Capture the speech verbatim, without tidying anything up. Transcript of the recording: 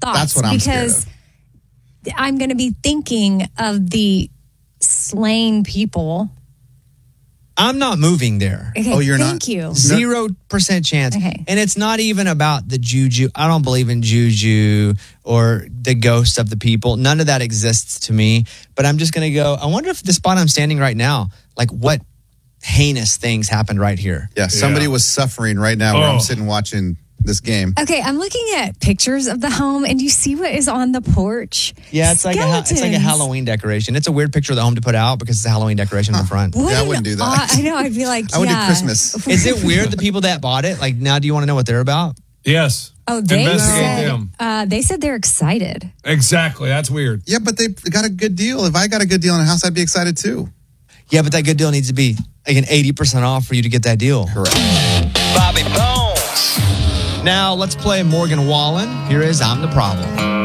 thoughts. That's what I'm because scared of. I'm going to be thinking of the slain people. I'm not moving there. Okay, Oh, you're thank not? you. Zero percent chance. Okay. And it's not even about the juju. I don't believe in juju or the ghosts of the people. None of that exists to me. But I'm just going to go, I wonder if the spot I'm standing right now, like what heinous things happened right here. Yeah, somebody Yeah. was suffering right now where Oh. I'm sitting watching this game. Okay, I'm looking at pictures of the home, and you see what is on the porch? Yeah, it's like, a, ha- it's like a Skeletons. Halloween decoration. It's a weird picture of the home to put out because it's a Halloween decoration in the front. What Yeah, I an wouldn't do that. odd- I know, I'd be like, I would yeah. do Christmas. Is it weird the people that bought it? Like, now do you want to know what they're about? Yes. Oh, they Investigate said, them. uh, they said they're excited. Exactly. That's weird. Yeah, but they got a good deal. If I got a good deal in a house, I'd be excited too. Yeah, but that good deal needs to be like an eighty percent off for you to get that deal. Correct. Bobby Bones. Now, let's play Morgan Wallen. Here is I'm the Problem.